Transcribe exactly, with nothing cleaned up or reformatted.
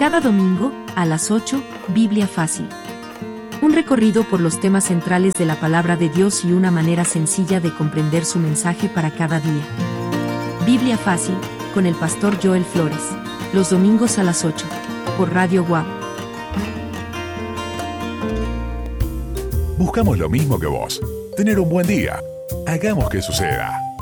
Cada domingo, a las ocho, Biblia Fácil. Un recorrido por los temas centrales de la palabra de Dios y una manera sencilla de comprender su mensaje para cada día. Biblia Fácil, con el pastor Joel Flores. Los domingos a las ocho, por Radio Guap. Buscamos lo mismo que vos. Tener un buen día. Hagamos que suceda.